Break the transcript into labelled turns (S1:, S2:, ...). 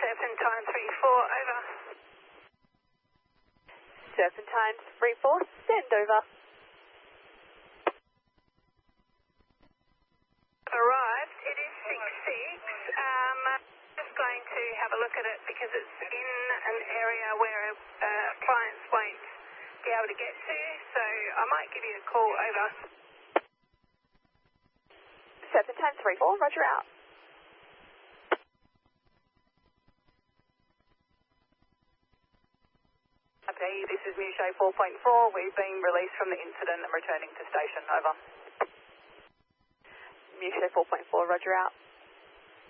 S1: Serpentine 34, over.
S2: Serpentine 34, send over.
S1: Arrived, it is 6-6. Just going to have a look at it because it's in an area where clients won't be able to get to, so I might give you a call, over.
S2: Serpentine 34, roger out.
S1: Okay, this is Mushay 4.4. We've been released from the incident and returning to station, over.
S2: Mushay 4.4, roger out.